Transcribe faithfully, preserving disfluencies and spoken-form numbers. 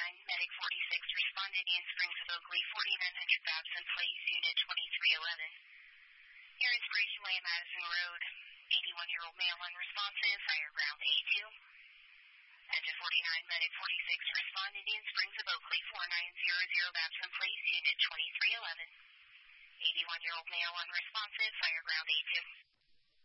Medic forty-six responded in Springs of Oakley, forty-nine hundred Babson Place, Unit twenty-three eleven. Air Inspiration Way, Madison Road. eighty-one-year-old male unresponsive, fire ground A two. Engine forty-nine, Medic forty-six responded in Springs of Oakley, forty-nine hundred Babson Place, Unit twenty-three eleven. eighty-one-year-old male unresponsive, fire ground A two.